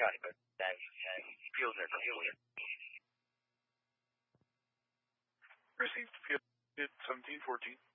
下里边在field在右边。 Received field 1714.